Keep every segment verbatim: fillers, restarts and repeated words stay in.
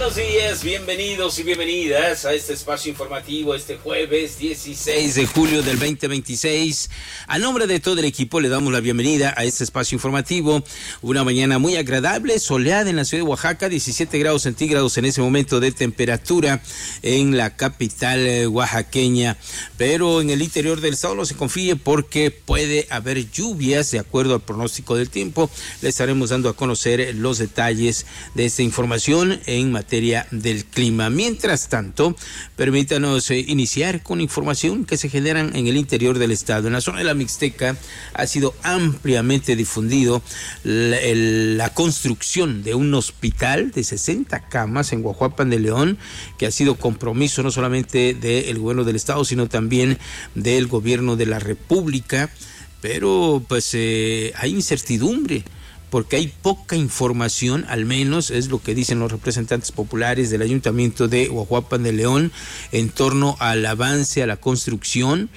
buenos días, bienvenidos y bienvenidas a este espacio informativo este jueves dieciséis de julio del veinte veintiséis. A nombre de todo el equipo le damos la bienvenida a este espacio informativo. Una mañana muy agradable, soleada en la ciudad de Oaxaca, diecisiete grados centígrados en ese momento de temperatura en la capital oaxaqueña. Pero en el interior del estado no se confíe porque puede haber lluvias de acuerdo al pronóstico del tiempo. Le estaremos dando a conocer los detalles de esta información en materia del clima. Mientras tanto, permítanos eh, iniciar con información que se generan en el interior del estado. En la zona de la Mixteca ha sido ampliamente difundido la, el, la construcción de un hospital de sesenta camas en Guajuapan de León, que ha sido compromiso no solamente del gobierno del estado, sino también del gobierno de la República, pero pues eh, hay incertidumbre, porque hay poca información, al menos es lo que dicen los representantes populares del Ayuntamiento de Guajuapan de León, en torno al avance, a la construcción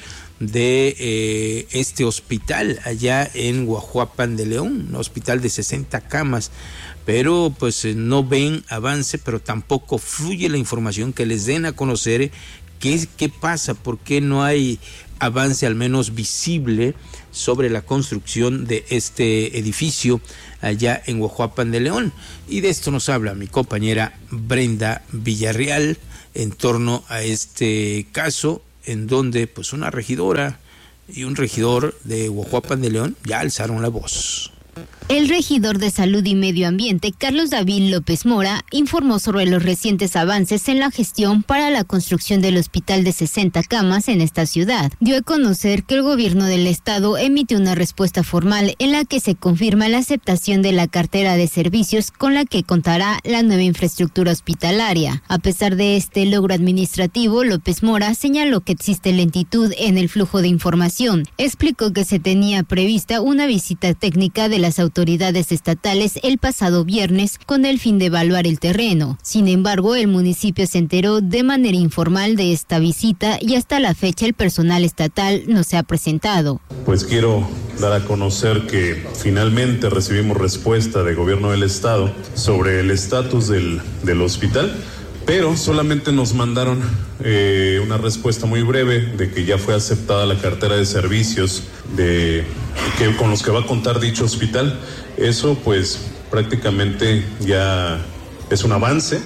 de eh, este hospital allá en Guajuapan de León, un hospital de sesenta camas, pero pues eh, no ven avance, pero tampoco fluye la información que les den a conocer qué, qué pasa, por qué no hay avance al menos visible sobre la construcción de este edificio allá en Guajuapan de León. Y de esto nos habla mi compañera Brenda Villarreal en torno a este caso, en donde pues una regidora y un regidor de Guajuapan de León ya alzaron la voz. El regidor de Salud y Medio Ambiente, Carlos David López Mora, informó sobre los recientes avances en la gestión para la construcción del hospital de sesenta camas en esta ciudad. Dio a conocer que el gobierno del estado emitió una respuesta formal en la que se confirma la aceptación de la cartera de servicios con la que contará la nueva infraestructura hospitalaria. A pesar de este logro administrativo, López Mora señaló que existe lentitud en el flujo de información. Explicó que se tenía prevista una visita técnica de las autoridades autoridades estatales el pasado viernes con el fin de evaluar el terreno. Sin embargo, el municipio se enteró de manera informal de esta visita y hasta la fecha el personal estatal no se ha presentado. Pues quiero dar a conocer que finalmente recibimos respuesta del gobierno del estado sobre el estatus del, del hospital, pero solamente nos mandaron eh, una respuesta muy breve de que ya fue aceptada la cartera de servicios de que con los que va a contar dicho hospital. Eso pues prácticamente ya es un avance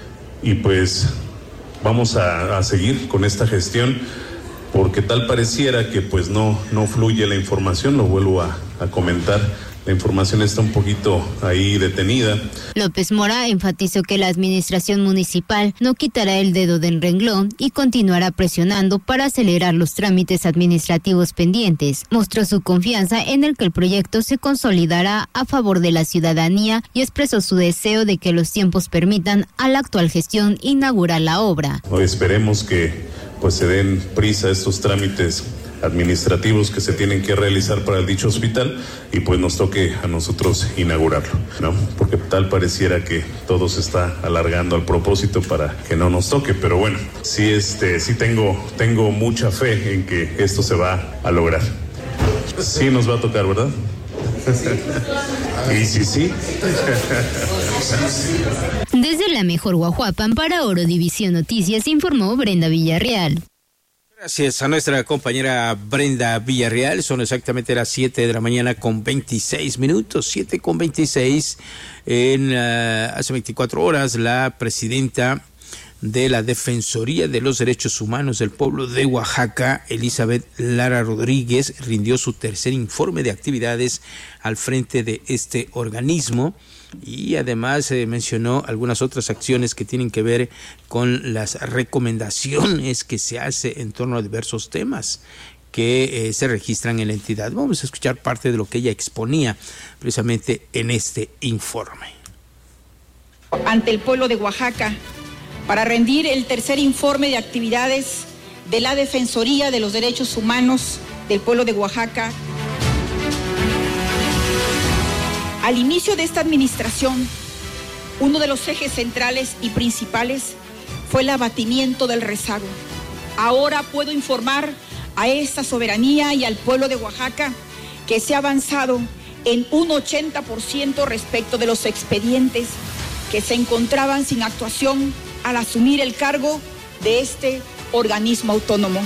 y pues vamos a, a seguir con esta gestión, porque tal pareciera que pues no, no fluye la información. Lo vuelvo a, a comentar. La información está un poquito ahí detenida. López Mora enfatizó que la administración municipal no quitará el dedo del renglón y continuará presionando para acelerar los trámites administrativos pendientes. Mostró su confianza en el que el proyecto se consolidará a favor de la ciudadanía y expresó su deseo de que los tiempos permitan a la actual gestión inaugurar la obra. Hoy esperemos que pues se den prisa a estos trámites administrativos que se tienen que realizar para dicho hospital y pues nos toque a nosotros inaugurarlo, ¿no? Porque tal pareciera que todo se está alargando al propósito para que no nos toque, pero bueno, sí, este, sí tengo, tengo mucha fe en que esto se va a lograr. Sí nos va a tocar, ¿verdad? Y sí, sí. Desde la mejor Guajuapan para Oro División Noticias informó Brenda Villarreal. Gracias a nuestra compañera Brenda Villarreal. Son exactamente las siete de la mañana con veintiséis minutos, siete con veintiséis. En uh, hace veinticuatro horas, la presidenta de la Defensoría de los Derechos Humanos del Pueblo de Oaxaca, Elizabeth Lara Rodríguez, rindió su tercer informe de actividades al frente de este organismo. Y además eh, mencionó algunas otras acciones que tienen que ver con las recomendaciones que se hace en torno a diversos temas que eh, se registran en la entidad. Vamos a escuchar parte de lo que ella exponía precisamente en este informe. Ante el pueblo de Oaxaca, para rendir el tercer informe de actividades de la Defensoría de los Derechos Humanos del Pueblo de Oaxaca. Al inicio de esta administración, uno de los ejes centrales y principales fue el abatimiento del rezago. Ahora puedo informar a esta soberanía y al pueblo de Oaxaca que se ha avanzado en un ochenta por ciento respecto de los expedientes que se encontraban sin actuación al asumir el cargo de este organismo autónomo.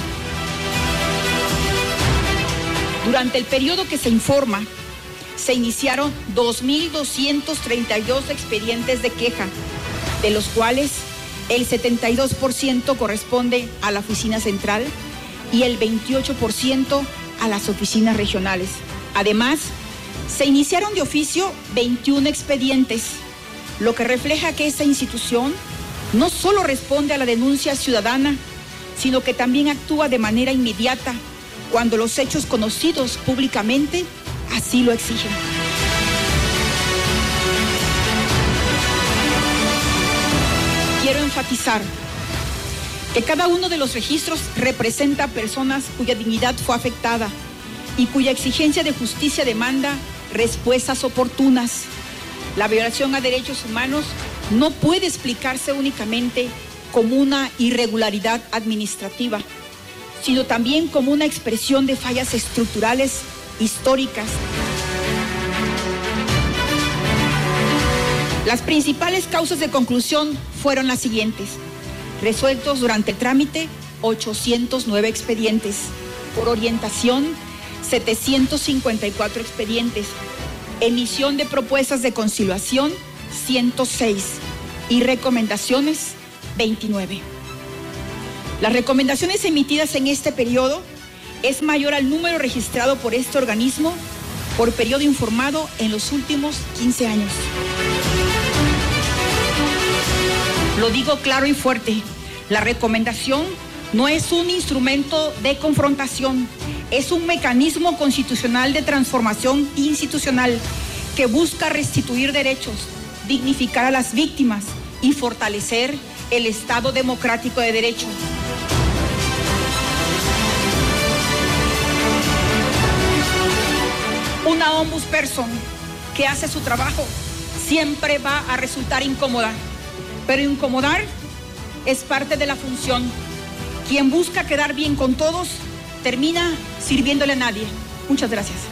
Durante el periodo que se informa, se iniciaron dos mil doscientos treinta y dos expedientes de queja, de los cuales el setenta y dos por ciento corresponde a la oficina central y el veintiocho por ciento a las oficinas regionales. Además, se iniciaron de oficio veintiún expedientes, lo que refleja que esta institución no solo responde a la denuncia ciudadana, sino que también actúa de manera inmediata cuando los hechos conocidos públicamente así lo exigen. Quiero enfatizar que cada uno de los registros representa personas cuya dignidad fue afectada y cuya exigencia de justicia demanda respuestas oportunas. La violación a derechos humanos no puede explicarse únicamente como una irregularidad administrativa, sino también como una expresión de fallas estructurales históricas. Las principales causas de conclusión fueron las siguientes: resueltos durante el trámite ochocientos nueve expedientes, por orientación setecientos cincuenta y cuatro expedientes, emisión de propuestas de conciliación ciento seis y recomendaciones veintinueve. Las recomendaciones emitidas en este periodo es mayor al número registrado por este organismo por periodo informado en los últimos quince años. Lo digo claro y fuerte, la recomendación no es un instrumento de confrontación, es un mecanismo constitucional de transformación institucional que busca restituir derechos, dignificar a las víctimas y fortalecer el Estado democrático de derecho. Una ombudsperson que hace su trabajo siempre va a resultar incómoda, pero incomodar es parte de la función. Quien busca quedar bien con todos termina sirviéndole a nadie. Muchas gracias.